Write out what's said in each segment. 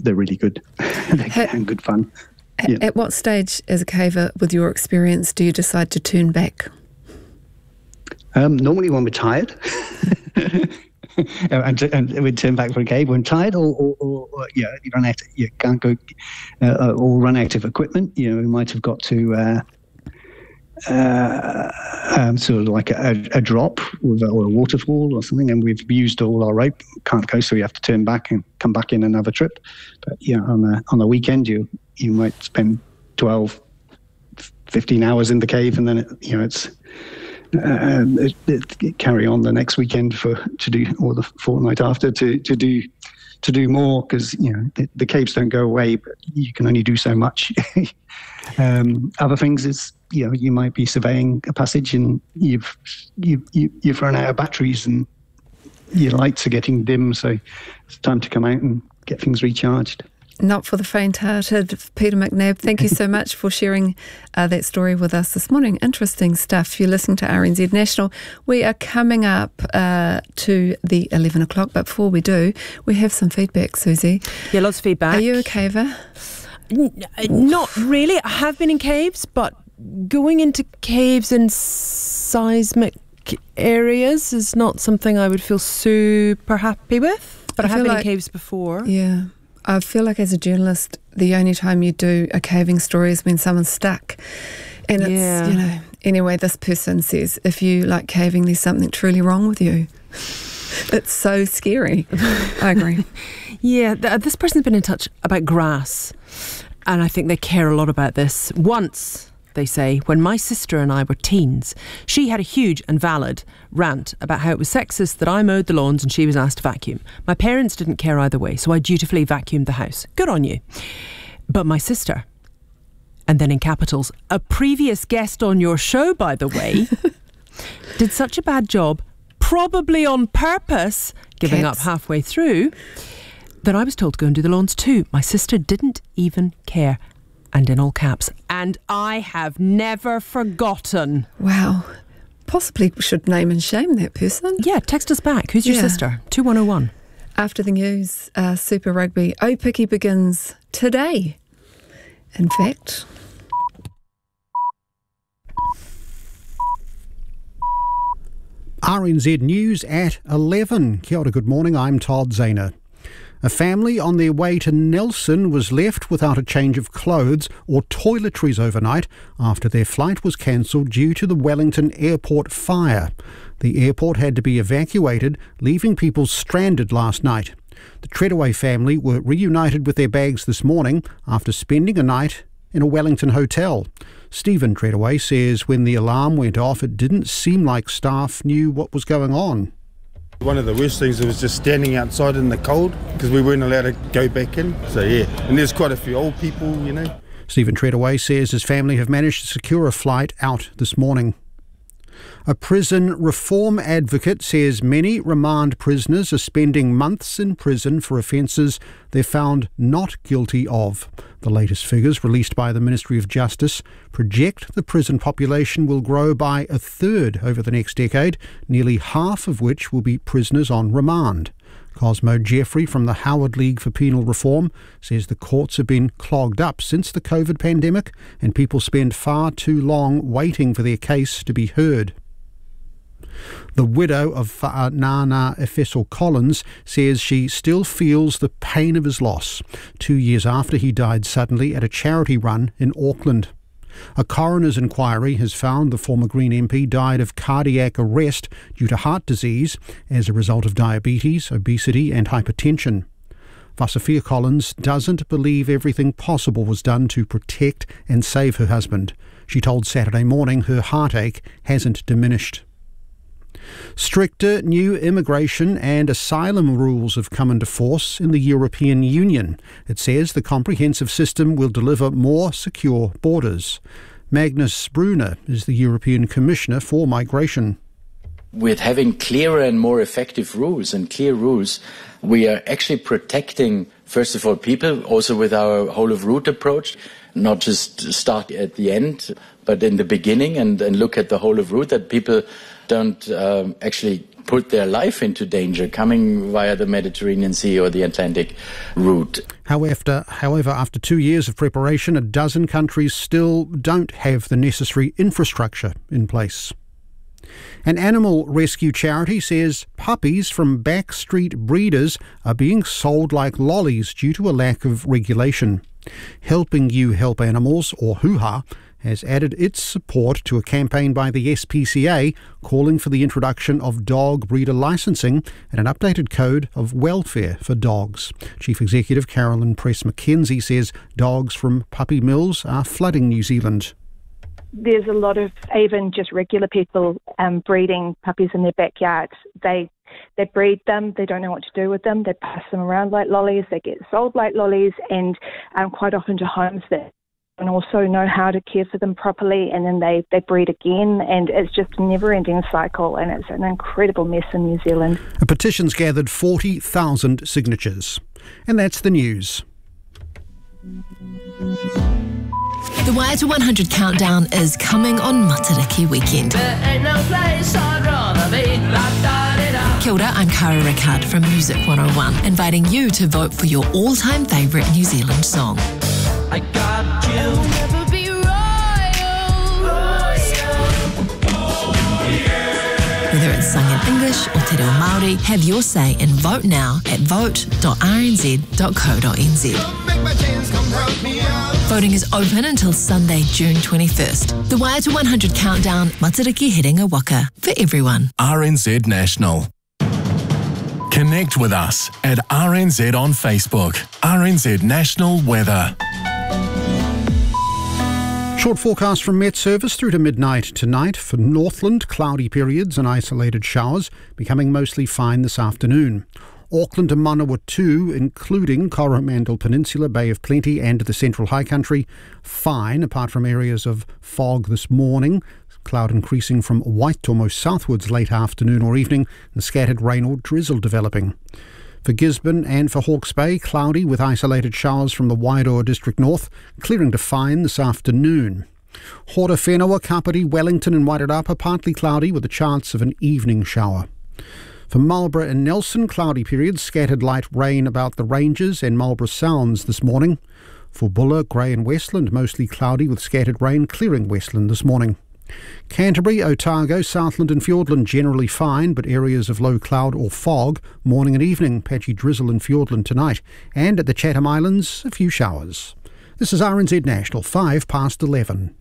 they're really good and good fun. Yeah. At what stage as a caver, with your experience, do you decide to turn back? Normally when we're tired. and we'd turn back for a cave when tired, or you can't go, or run out of equipment. We might have got to sort of like a drop or a waterfall or something, and we've used all our rope, can't go, so we have to turn back and come back in another trip. But on a weekend, you might spend 12, 15 hours in the cave, and then it's carry on the next weekend to do, or the fortnight after to do more, because the caves don't go away, but you can only do so much. Other things is you might be surveying a passage and you've run out of batteries and your lights are getting dim, so it's time to come out and get things recharged. Not for the faint-hearted. Peter McNabb, thank you so much for sharing that story with us this morning. Interesting stuff. You're listening to RNZ National. We are coming up to the 11 o'clock, but before we do, we have some feedback, Susie. Yeah, lots of feedback. Are you a caver? Not really. I have been in caves, but going into caves in seismic areas is not something I would feel super happy with. But I have been in caves before. Yeah. I feel like as a journalist, the only time you do a caving story is when someone's stuck. And it's, anyway, this person says, if you like caving, there's something truly wrong with you. It's so scary. I agree. Yeah, this person's been in touch about grass, and I think they care a lot about this. Once, they say, when my sister and I were teens, she had a huge and valid rant about how it was sexist that I mowed the lawns and she was asked to vacuum. My parents didn't care either way, so I dutifully vacuumed the house. Good on you. But my sister, and then in capitals, a previous guest on your show, by the way, did such a bad job, probably on purpose, giving up halfway through, that I was told to go and do the lawns too. My sister didn't even care. And in all caps. And I have never forgotten. Wow. Possibly should name and shame that person. Yeah, text us back. Who's your sister? 2101. After the news, Super Rugby Aupiki begins today. In fact. RNZ News at 11. Kia ora, good morning. I'm Todd Zahner. A family on their way to Nelson was left without a change of clothes or toiletries overnight after their flight was cancelled due to the Wellington Airport fire. The airport had to be evacuated, leaving people stranded last night. The Treadaway family were reunited with their bags this morning after spending a night in a Wellington hotel. Stephen Treadaway says when the alarm went off, it didn't seem like staff knew what was going on. One of the worst things was just standing outside in the cold because we weren't allowed to go back in. So yeah, and there's quite a few old people, Stephen Treadaway says his family have managed to secure a flight out this morning. A prison reform advocate says many remand prisoners are spending months in prison for offences they're found not guilty of. The latest figures released by the Ministry of Justice project the prison population will grow by a third over the next decade, nearly half of which will be prisoners on remand. Cosmo Jeffrey from the Howard League for Penal Reform says the courts have been clogged up since the COVID pandemic and people spend far too long waiting for their case to be heard. The widow of Nana Efeso Collins says she still feels the pain of his loss 2 years after he died suddenly at a charity run in Auckland. A coroner's inquiry has found the former Green MP died of cardiac arrest due to heart disease as a result of diabetes, obesity and hypertension. Vasafia Collins doesn't believe everything possible was done to protect and save her husband. She told Saturday Morning her heartache hasn't diminished. Stricter new immigration and asylum rules have come into force in the European Union. It says the comprehensive system will deliver more secure borders. Magnus Brunner is the European Commissioner for Migration. With having clearer and more effective rules and clear rules, we are actually protecting, first of all, people, also with our whole of route approach, not just start at the end, but in the beginning and look at the whole of route, that people don't actually put their life into danger coming via the Mediterranean Sea or the Atlantic route. However, after 2 years of preparation, a dozen countries still don't have the necessary infrastructure in place. An animal rescue charity says puppies from backstreet breeders are being sold like lollies due to a lack of regulation. Helping You Help Animals, or Hoo-Ha, has added its support to a campaign by the SPCA calling for the introduction of dog breeder licensing and an updated code of welfare for dogs. Chief Executive Carolyn Press-McKenzie says dogs from puppy mills are flooding New Zealand. There's a lot of even just regular people breeding puppies in their backyards. They breed them, they don't know what to do with them, they pass them around like lollies, they get sold like lollies, and quite often to homes that and also know how to care for them properly, and then they breed again, and it's just a never-ending cycle, and it's an incredible mess in New Zealand. A petition's gathered 40,000 signatures. And that's the news. The Wire to 100 countdown is coming on Matariki weekend. Kia ora, I'm Cara Rickard from Music 101, inviting you to vote for your all-time favourite New Zealand song. I got you. I'll never be whether it's sung in English or te reo Māori, have your say and vote now at vote.rnz.co.nz. Voting is open until Sunday, June 21st. The Wire to 100 countdown, Matariki hitting a waka for everyone. RNZ National. Connect with us at RNZ on Facebook. RNZ National Weather. Short forecast from Met Service through to midnight tonight. For Northland, cloudy periods and isolated showers, becoming mostly fine this afternoon. Auckland and Manawatu, including Coromandel Peninsula, Bay of Plenty and the Central High Country, fine apart from areas of fog this morning. Cloud increasing from Waitomo southwards late afternoon or evening, and scattered rain or drizzle developing. For Gisborne and for Hawke's Bay, cloudy with isolated showers from the Wairoa District North, clearing to fine this afternoon. Horowhenua, Kapiti, Wellington and Wairarapa, partly cloudy with a chance of an evening shower. For Marlborough and Nelson, cloudy periods, scattered light rain about the ranges and Marlborough Sounds this morning. For Buller, Grey and Westland, mostly cloudy with scattered rain, clearing Westland this morning. Canterbury, Otago, Southland and Fiordland generally fine, but areas of low cloud or fog, morning and evening, patchy drizzle in Fiordland tonight. And at the Chatham Islands, a few showers. This is RNZ National, 11:05.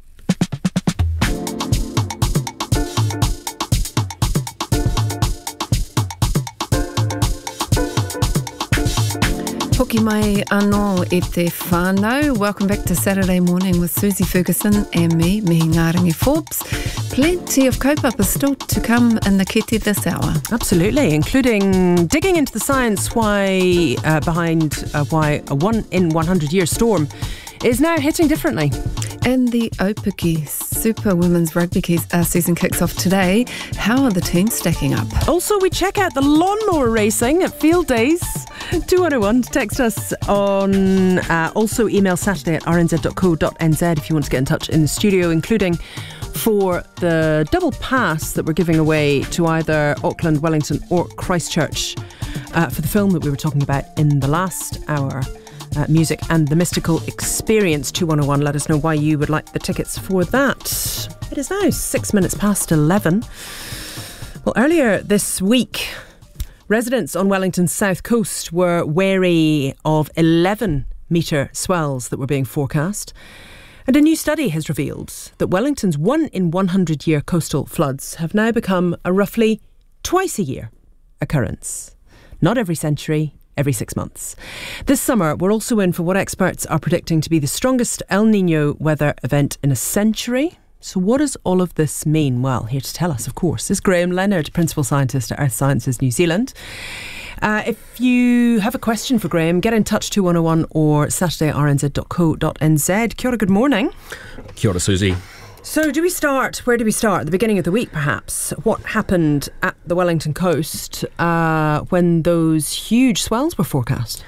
Hoki mai anō e te whānau. Welcome back to Saturday Morning with Susie Ferguson and me, Mihi Ngārangi Forbes. Plenty of kaupapa is still to come in the kete this hour. Absolutely, including digging into the science behind why a 1 in 100 year storm is now hitting differently. And the Opaki Super Women's Rugby season kicks off today. How are the teams stacking up? Also, we check out the lawnmower racing at Field Days. 2101, text us on, also email saturday@rnz.co.nz if you want to get in touch in the studio, including for the double pass that we're giving away to either Auckland, Wellington or Christchurch for the film that we were talking about in the last hour. Music and the Mystical Experience. 2101, let us know why you would like the tickets for that. It is now 6 minutes past 11. Well, earlier this week, residents on Wellington's south coast were wary of 11-metre swells that were being forecast. And a new study has revealed that Wellington's 1 in 100 year coastal floods have now become a roughly twice a year occurrence. Not every century, every 6 months. This summer, we're also in for what experts are predicting to be the strongest El Niño weather event in a century. So what does all of this mean? Well, here to tell us, of course, is Graham Leonard, Principal Scientist at Earth Sciences New Zealand. If you have a question for Graham, get in touch 2101 or saturday@rnz.co.nz. Kia ora, good morning. Kia ora, Susie. So where do we start? At the beginning of the week, perhaps. What happened at the Wellington coast when those huge swells were forecast?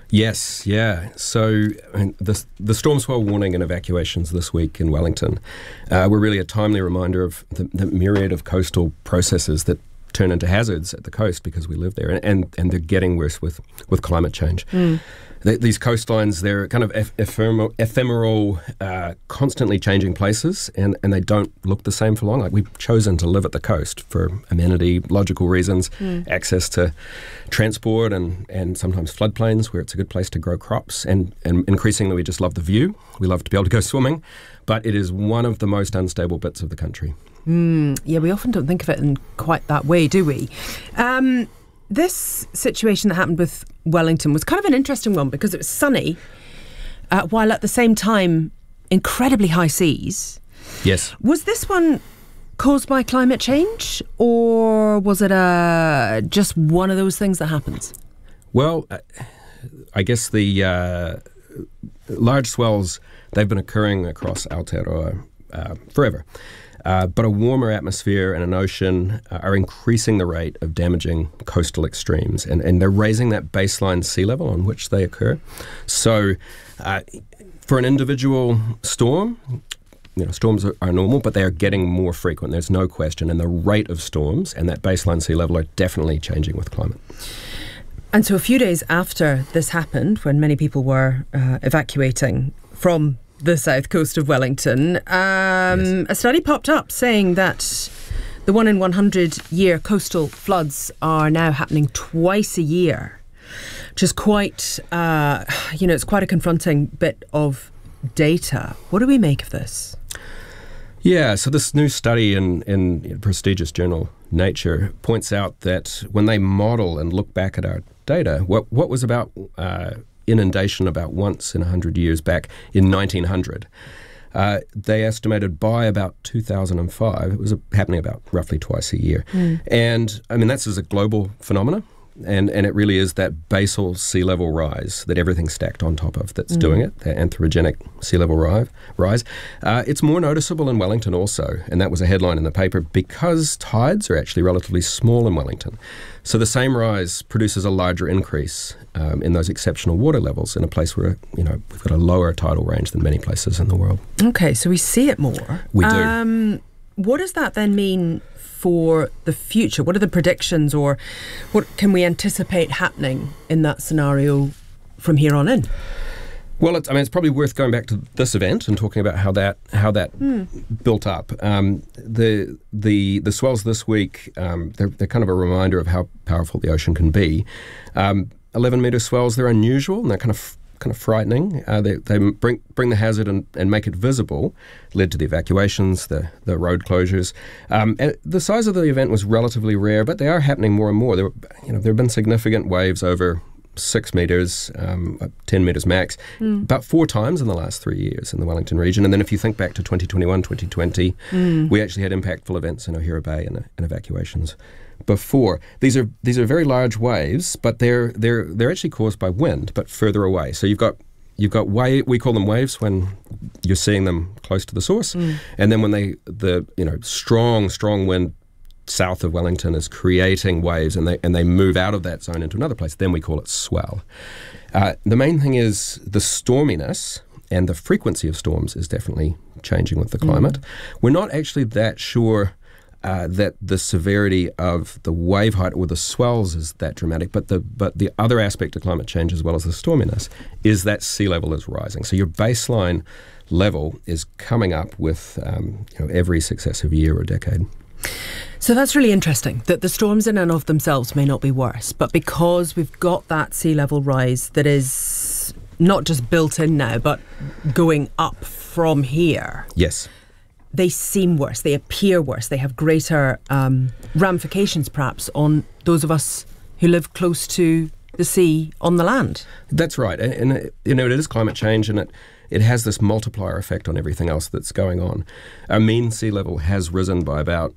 Yes, yeah. So the storm swell warning and evacuations this week in Wellington were really a timely reminder of the myriad of coastal processes that turn into hazards at the coast because we live there, and they're getting worse with climate change. These coastlines, they're kind of ephemeral, constantly changing places, and they don't look the same for long. Like, we've chosen to live at the coast for amenity, logical reasons, access to transport and sometimes floodplains where it's a good place to grow crops, and increasingly we just love the view. We love to be able to go swimming, but it is one of the most unstable bits of the country. Yeah, we often don't think of it in quite that way, do we? This situation that happened with Wellington was kind of an interesting one because it was sunny, while at the same time incredibly high seas. Yes. Was this one caused by climate change, or was it just one of those things that happens? Well, I guess the large swells, they've been occurring across Aotearoa forever. But a warmer atmosphere and an ocean are increasing the rate of damaging coastal extremes, and they're raising that baseline sea level on which they occur. So for an individual storm, storms are normal, but they are getting more frequent. There's no question. And the rate of storms and that baseline sea level are definitely changing with climate. And so a few days after this happened, when many people were evacuating from the south coast of Wellington, a study popped up saying that the 1 in 100 year coastal floods are now happening twice a year, which is quite, it's quite a confronting bit of data. What do we make of this? Yeah, so this new study in prestigious journal Nature points out that when they model and look back at our data, what was about inundation about once in 100 years back in 1900. They estimated by about 2005, it was happening about roughly twice a year. And I mean, that's as a global phenomena. And it really is that basal sea level rise that everything's stacked on top of that's doing it, the anthropogenic sea level rise. It's more noticeable in Wellington also, and that was a headline in the paper, because tides are actually relatively small in Wellington. So the same rise produces a larger increase in those exceptional water levels in a place where, we've got a lower tidal range than many places in the world. Okay, so we see it more. We do. What does that then mean for the future? What are the predictions, or what can we anticipate happening in that scenario from here on in? Well, it's probably worth going back to this event and talking about how that built up. The swells this week, they're kind of a reminder of how powerful the ocean can be. 11-metre swells, they're unusual and they're kind of frightening. They bring the hazard and make it visible. Led to the evacuations, the road closures. And the size of the event was relatively rare, but they are happening more and more. There have been significant waves over 6 metres, 10 metres max, about 4 times in the last 3 years in the Wellington region. And then if you think back to 2021, 2020, we actually had impactful events in Ohira Bay and evacuations before. These are very large waves, but they're actually caused by wind, but further away. So you've got we call them waves when you're seeing them close to the source, and then when the strong wind south of Wellington is creating waves and they move out of that zone into another place, then we call it swell. The main thing is the storminess and the frequency of storms is definitely changing with the climate. We're not actually that sure that the severity of the wave height or the swells is that dramatic, but the other aspect of climate change, as well as the storminess, is that sea level is rising. So your baseline level is coming up with every successive year or decade. So that's really interesting, that the storms in and of themselves may not be worse, but because we've got that sea level rise that is not just built in now, but going up from here. Yes. They seem worse, they appear worse, they have greater ramifications perhaps on those of us who live close to the sea on the land. That's right, and it is climate change, and it has this multiplier effect on everything else that's going on. Our mean sea level has risen by about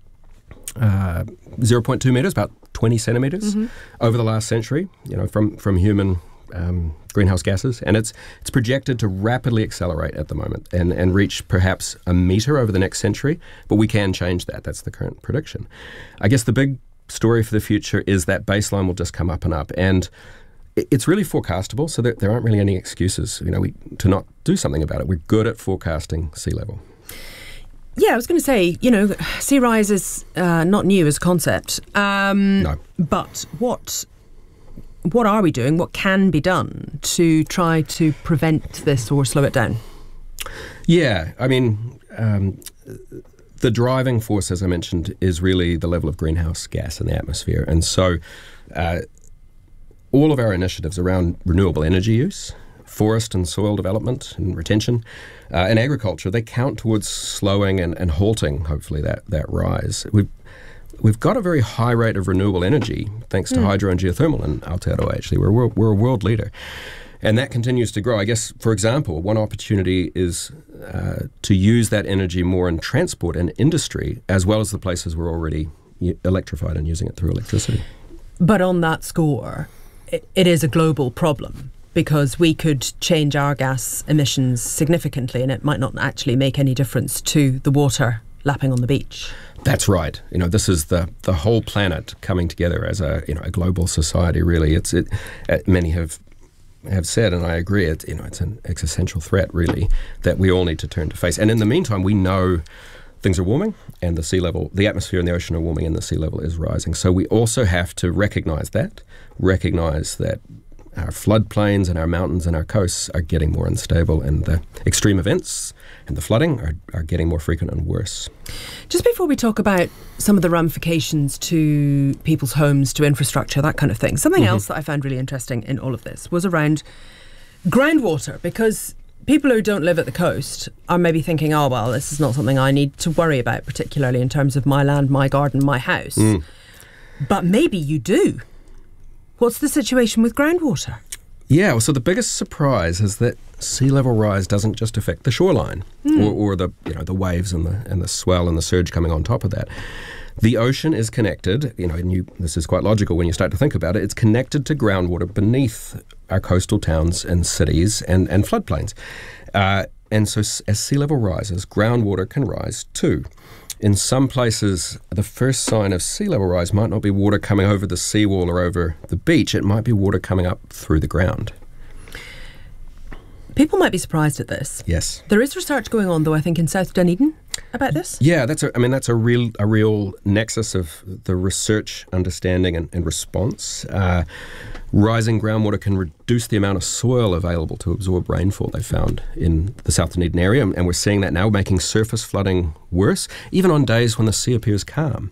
0.2 metres, about 20 centimetres over the last century, from human greenhouse gases, and it's projected to rapidly accelerate at the moment and reach perhaps a metre over the next century, but we can change that. That's the current prediction. I guess the big story for the future is that baseline will just come up and up, and it's really forecastable, so there aren't really any excuses, to not do something about it. We're good at forecasting sea level. Yeah, I was going to say, sea rise is not new as a concept. No. But what are we doing? What can be done to try to prevent this or slow it down? Yeah, I mean, the driving force, as I mentioned, is really the level of greenhouse gas in the atmosphere. And so all of our initiatives around renewable energy use, forest and soil development and retention, and agriculture, they count towards slowing and halting, hopefully, that rise. We've got a very high rate of renewable energy, thanks to hydro and geothermal in Aotearoa, actually. We're a world leader. And that continues to grow. I guess, for example, one opportunity is to use that energy more in transport and industry, as well as the places we're already electrified and using it through electricity. But on that score, it is a global problem, because we could change our gas emissions significantly and it might not actually make any difference to the water lapping on the beach. That's right. This is the whole planet coming together as a global society. Really, many have said, and I agree, it's an existential threat, really, that we all need to turn to face. And in the meantime, we know things are warming, and the atmosphere and the ocean are warming, and the sea level is rising. So we also have to recognize that our floodplains and our mountains and our coasts are getting more unstable, and the extreme events and the flooding are getting more frequent and worse. Just before we talk about some of the ramifications to people's homes, to infrastructure, that kind of thing, something else that I found really interesting in all of this was around groundwater, because people who don't live at the coast are maybe thinking, oh, well, this is not something I need to worry about, particularly in terms of my land, my garden, my house. But maybe you do. What's the situation with groundwater? Yeah, well, so the biggest surprise is that sea level rise doesn't just affect the shoreline or the waves and the swell and the surge coming on top of that. The ocean is connected, and this is quite logical when you start to think about it, it's connected to groundwater beneath our coastal towns and cities and floodplains. And so as sea level rises, groundwater can rise too. In some places, the first sign of sea level rise might not be water coming over the seawall or over the beach. It might be water coming up through the ground. People might be surprised at this. Yes. There is research going on, though, I think, in South Dunedin about this. Yeah, that's a real nexus of the research, understanding and response. Rising groundwater can reduce the amount of soil available to absorb rainfall, they found, in the South Dunedin area. And we're seeing that now, making surface flooding worse, even on days when the sea appears calm.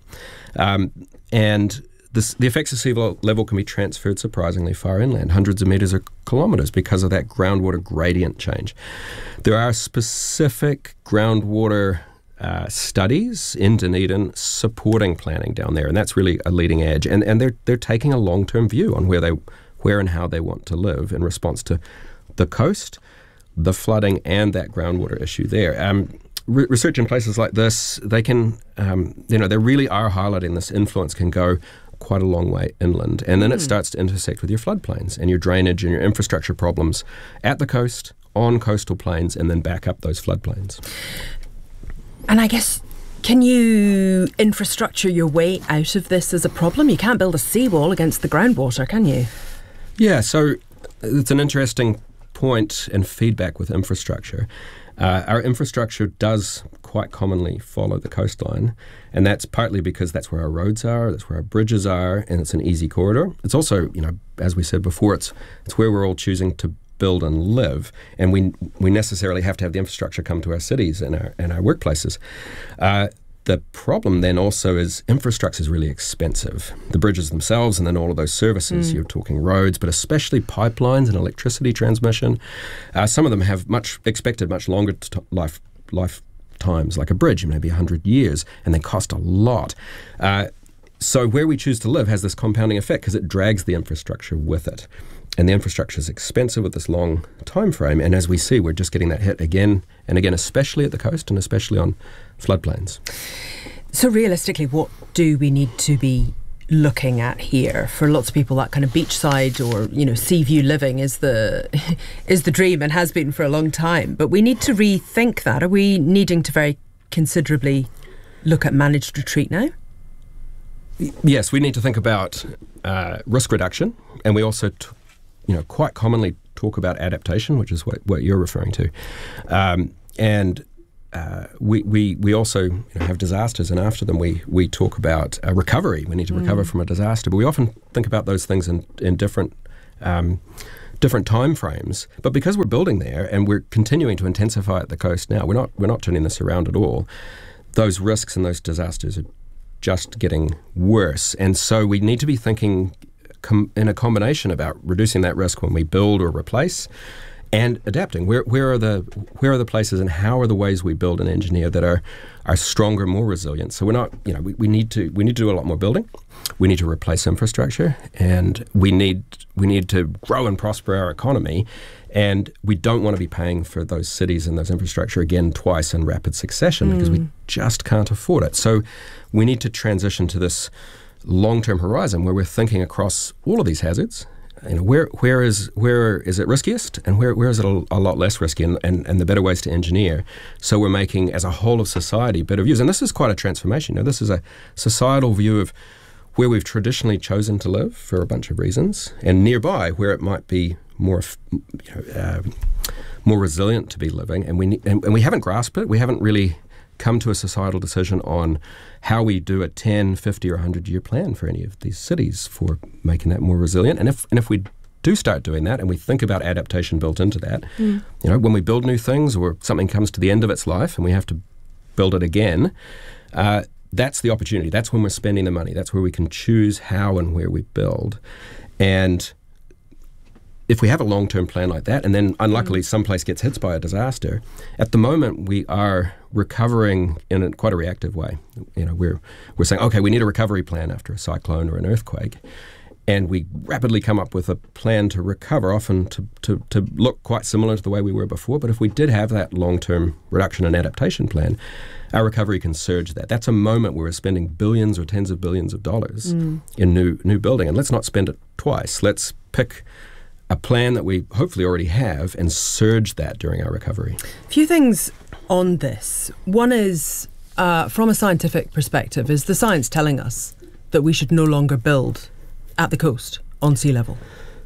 And the effects of sea level can be transferred surprisingly far inland, hundreds of metres or kilometres, because of that groundwater gradient change. There are specific groundwater studies in Dunedin supporting planning down there, and that's really a leading edge. And they're taking a long-term view on where and how they want to live in response to the coast, the flooding, and that groundwater issue there. Research in places like this, they can, they really are highlighting this influence can go quite a long way inland, and then it starts to intersect with your floodplains and your drainage and your infrastructure problems at the coast, on coastal plains, and then back up those floodplains. And I guess, can you infrastructure your way out of this as a problem? You can't build a seawall against the groundwater, can you? Yeah, so it's an interesting point and feedback with infrastructure. Our infrastructure does quite commonly follow the coastline, and that's partly because that's where our roads are, that's where our bridges are, and it's an easy corridor. It's also, as we said before, it's where we're all choosing to build and live, and we necessarily have to have the infrastructure come to our cities and our workplaces. The problem then also is infrastructure is really expensive. The bridges themselves and then all of those services, you're talking roads, but especially pipelines and electricity transmission. Some of them have much longer lifetimes, like a bridge, maybe 100 years, and they cost a lot. So where we choose to live has this compounding effect because it drags the infrastructure with it. And the infrastructure is expensive with this long time frame. And as we see, we're just getting that hit again and again, especially at the coast and especially on floodplains. So realistically, what do we need to be looking at here? For lots of people, that kind of beachside or, sea view living is the dream and has been for a long time. But we need to rethink that. Are we needing to very considerably look at managed retreat now? Yes, we need to think about risk reduction, and we also quite commonly talk about adaptation, which is what you're referring to, and we also have disasters, and after them we talk about recovery. We need to recover from a disaster, but we often think about those things in different time frames. But because we're building there and we're continuing to intensify at the coast now, we're not turning this around at all. Those risks and those disasters are just getting worse, and so we need to be thinking in a combination about reducing that risk when we build or replace, and adapting. Where are the places and how are the ways we build and engineer that are stronger, more resilient? So we're not, we need to do a lot more building. We need to replace infrastructure, and we need to grow and prosper our economy. And we don't want to be paying for those cities and those infrastructure again twice in rapid succession because we just can't afford it. So we need to transition to this long-term horizon where we're thinking across all of these hazards. Where is it riskiest, and where is it a lot less risky, and the better ways to engineer. So we're making, as a whole of society, better views. And this is quite a transformation. This is a societal view of where we've traditionally chosen to live for a bunch of reasons, and nearby where it might be more resilient to be living. And we haven't grasped it. We haven't really come to a societal decision on how we do a 10, 50 or 100-year plan for any of these cities for making that more resilient. And if we do start doing that and we think about adaptation built into that, when we build new things or something comes to the end of its life and we have to build it again, that's the opportunity. That's when we're spending the money. That's where we can choose how and where we build. And if we have a long-term plan like that, and then unluckily some place gets hit by a disaster, at the moment we are recovering in quite a reactive way. We're saying, okay, we need a recovery plan after a cyclone or an earthquake, and we rapidly come up with a plan to recover, often to look quite similar to the way we were before. But if we did have that long-term reduction and adaptation plan, our recovery can surge that. That's a moment where we're spending billions or tens of billions of dollars in new building, and let's not spend it twice. Let's pick a plan that we hopefully already have and surge that during our recovery. A few things on this. One is, from a scientific perspective, is the science telling us that we should no longer build at the coast on sea level?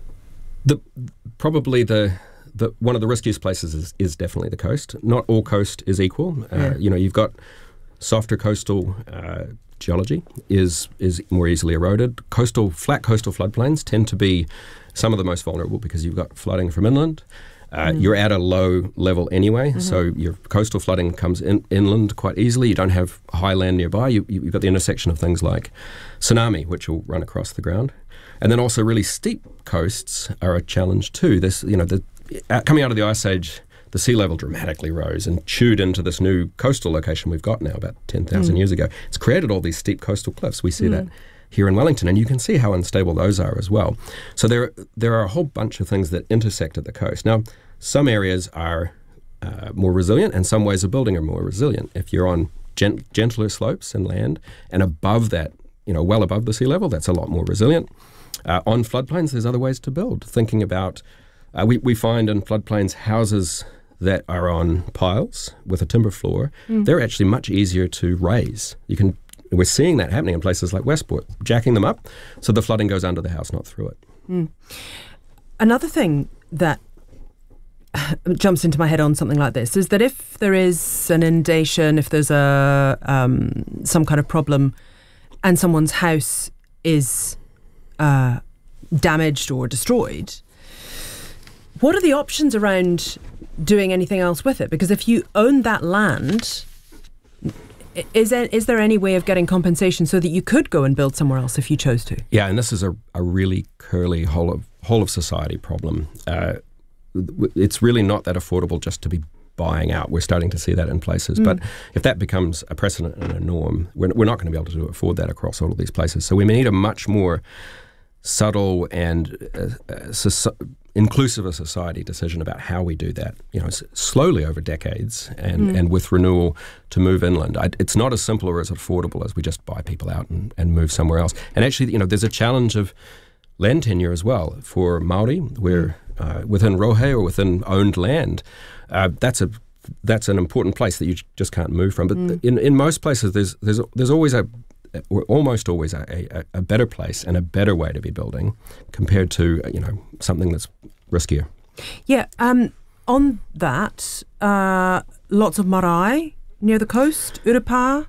Probably one of the riskiest places is definitely the coast. Not all coast is equal. You've got softer coastal geology is more easily eroded. Flat coastal floodplains tend to be some of the most vulnerable because you've got flooding from inland. You're at a low level anyway, so your coastal flooding comes inland quite easily. You don't have high land nearby. You've got the intersection of things like tsunami, which will run across the ground. And then also really steep coasts are a challenge too. Coming out of the Ice Age, the sea level dramatically rose and chewed into this new coastal location we've got now about 10,000 years ago. It's created all these steep coastal cliffs. We see that here in Wellington, and you can see how unstable those are as well. So there are a whole bunch of things that intersect at the coast. Now, some areas are more resilient, and some ways of building are more resilient. If you're on gentler slopes and land, and above that, well above the sea level, that's a lot more resilient. On floodplains, there's other ways to build. Thinking about, we find in floodplains houses that are on piles with a timber floor, they're actually much easier to raise. We're seeing that happening in places like Westport, jacking them up so the flooding goes under the house, not through it. Another thing that jumps into my head on something like this is that if there is an inundation, if there's some kind of problem and someone's house is damaged or destroyed, what are the options around doing anything else with it? Because if you own that land, is there any way of getting compensation so that you could go and build somewhere else if you chose to? Yeah, and this is a really curly whole of society problem. It's really not that affordable just to be buying out. We're starting to see that in places. But if that becomes a precedent and a norm, we're not going to be able to afford that across all of these places. So we need a much more subtle and inclusive a society decision about how we do that, slowly over decades and with renewal to move inland. It's not as simple or as affordable as we just buy people out and move somewhere else. And actually, there's a challenge of land tenure as well for Māori, where within rohe or within owned land, that's an important place that you just can't move from. But in most places, there's always a almost always a better place and a better way to be building compared to something that's riskier. Yeah. On that, lots of marae near the coast, Urupā.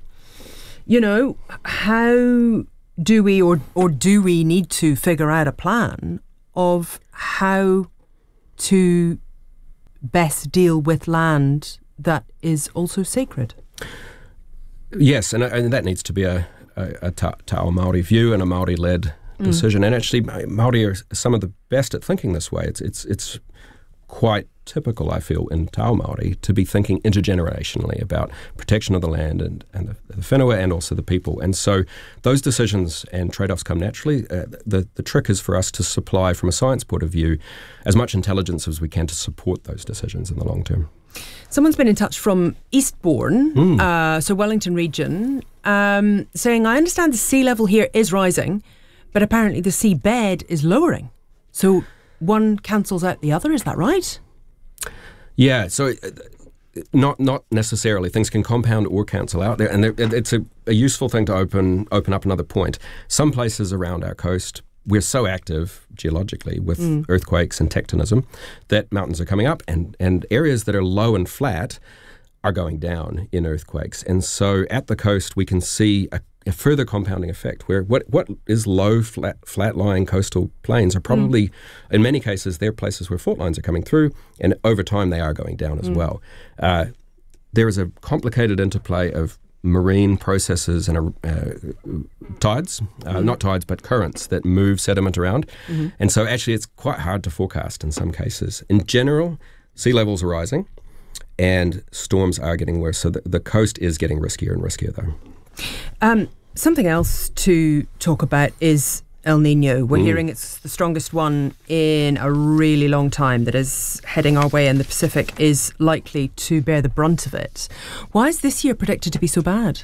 How do we or do we need to figure out a plan of how to best deal with land that is also sacred? Yes, and that needs to be a Tāo Māori view and a Māori-led decision. And actually, Māori are some of the best at thinking this way. It's quite typical, I feel, in Tāo Māori to be thinking intergenerationally about protection of the land and the whenua and also the people. And so those decisions and trade-offs come naturally. The trick is for us to supply, from a science point of view, as much intelligence as we can to support those decisions in the long term. Someone's been in touch from Eastbourne, so Wellington region, saying, I understand the sea level here is rising, but apparently the sea bed is lowering. So one cancels out the other, is that right? Yeah, so not necessarily. Things can compound or cancel out there, and it's a useful thing to open up another point. Some places around our coast, we're so active geologically with earthquakes and tectonism that mountains are coming up, and areas that are low and flat are going down in earthquakes. And so at the coast, we can see a further compounding effect where what is low, flat-lying coastal plains are probably, in many cases, they're places where fault lines are coming through, and over time they are going down as well. There is a complicated interplay of marine processes and tides, not tides, but currents that move sediment around. And so actually it's quite hard to forecast in some cases. In general, sea levels are rising and storms are getting worse. So the coast is getting riskier and riskier though. Something else to talk about is El Nino. We're hearing it's the strongest one in a really long time that is heading our way, and the Pacific is likely to bear the brunt of it. Why is this year predicted to be so bad?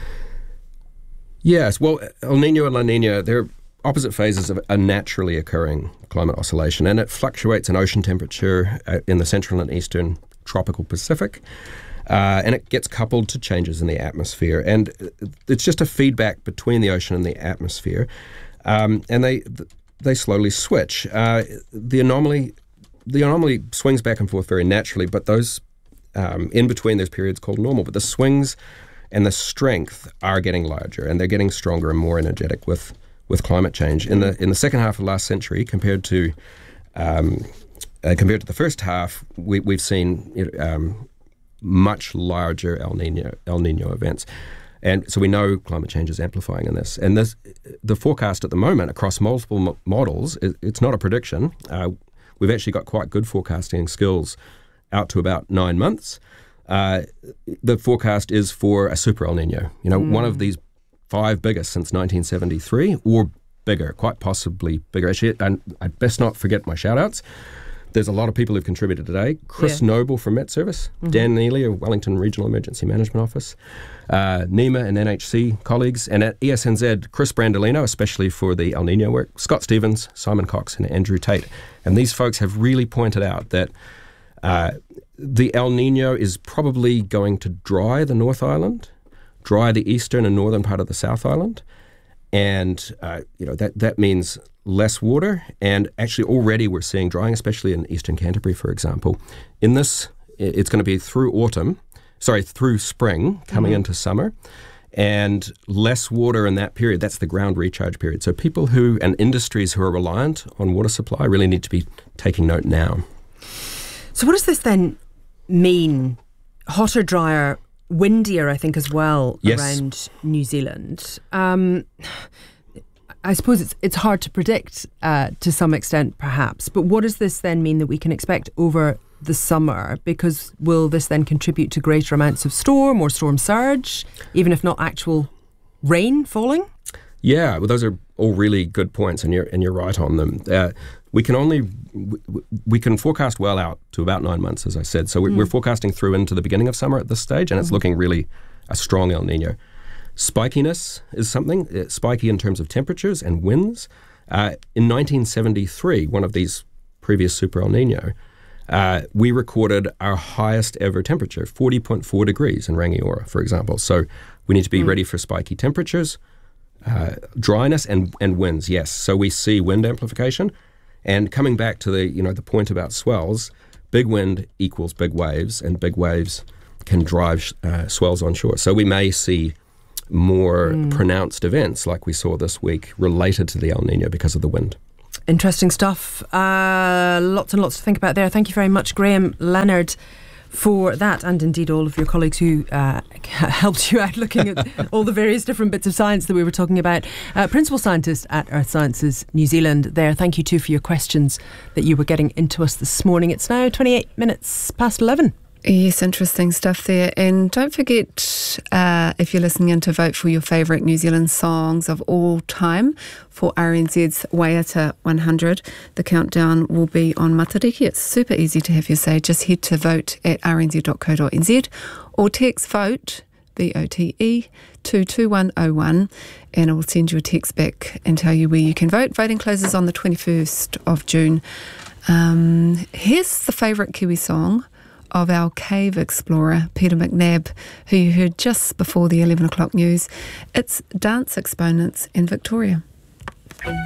Yes, well, El Nino and La Nina, they're opposite phases of a naturally occurring climate oscillation, and it fluctuates in ocean temperature in the central and eastern tropical Pacific. And it gets coupled to changes in the atmosphere. And it's just a feedback between the ocean and the atmosphere. And they slowly switch. The anomaly swings back and forth very naturally, but those in between those periods called normal. But the swings and the strength are getting larger, and they're getting stronger and more energetic with climate change. In the second half of last century, compared to the first half, we've seen much larger El Nino events. And so we know climate change is amplifying in this. And the forecast at the moment across multiple models, it's not a prediction. We've actually got quite good forecasting skills out to about 9 months. The forecast is for a super El Nino, one of these 5 biggest since 1973 or bigger, quite possibly bigger. Actually, I'd best not forget my shout-outs. There's a lot of people who've contributed today. Chris Noble from Met Service, Dan Neely of Wellington Regional Emergency Management Office, NEMA and NHC colleagues, and at ESNZ, Chris Brandolino, especially for the El Nino work, Scott Stevens, Simon Cox, and Andrew Tate. And these folks have really pointed out that the El Nino is probably going to dry the North Island, dry the eastern and northern part of the South Island, and that means less water, and actually already we're seeing drying, especially in eastern Canterbury, for example. In this, it's going to be through spring, coming into summer, and less water in that period. That's the ground recharge period. So people and industries who are reliant on water supply really need to be taking note now. So what does this then mean? Hotter, drier, windier, I think, as well, around New Zealand. I suppose it's hard to predict to some extent, perhaps. But what does this then mean that we can expect over the summer? Because will this then contribute to greater amounts of storm or storm surge, even if not actual rain falling? Yeah, well, those are all really good points, and you're right on them. We can forecast well out to about 9 months, as I said. So we're forecasting through into the beginning of summer at this stage, and it's looking really a strong El Nino. Spikiness is something, spiky in terms of temperatures and winds. In 1973, one of these previous super El Nino, we recorded our highest ever temperature, 40.4 degrees in Rangiora, for example. So we need to be ready for spiky temperatures, Dryness and winds, yes. So we see wind amplification. And coming back to the point about swells, big wind equals big waves, and big waves can drive swells on shore. So we may see more pronounced events like we saw this week related to the El Nino because of the wind. Interesting stuff. Lots and lots to think about there. Thank you very much, Graham Leonard, for that, and indeed all of your colleagues who helped you out looking at all the various different bits of science that we were talking about. Principal Scientist at Earth Sciences New Zealand there. Thank you too for your questions that you were getting into us this morning. It's now 28 minutes past 11. Yes, interesting stuff there. And don't forget, if you're listening in, to vote for your favourite New Zealand songs of all time for RNZ's Waiata 100. The countdown will be on Matariki. It's super easy to have your say. Just head to vote at rnz.co.nz or text VOTE, VOTE, 22101, and I will send you a text back and tell you where you can vote. Voting closes on the 21st of June. Here's the favourite Kiwi song of our cave explorer, Peter McNabb, who you heard just before the 11 o'clock news. It's Dance Exponents in Victoria.